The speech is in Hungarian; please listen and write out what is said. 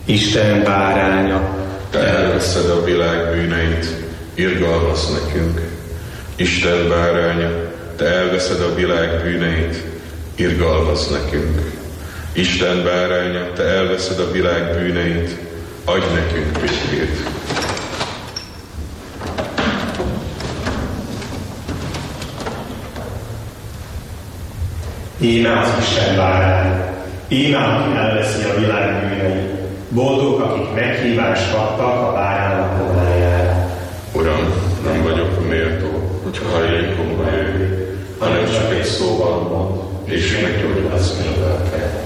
Isten báránya, te elveszed a világ bűneit, irgalmaz nekünk. Isten báránya, te elveszed a világ bűneit, irgalmaz nekünk. Isten báránya, te elveszed a világ bűneit, adj nekünk békét. Íme az Isten bárány, íme, aki elveszi a világ bűneit. Boldog, akik meghívást kaptak a bárának korlájára. Uram, nem vagyok méltó, hogy hajlékomba jöjj, hanem csak egy szóval mond, és meggyógyulsz mindeneket.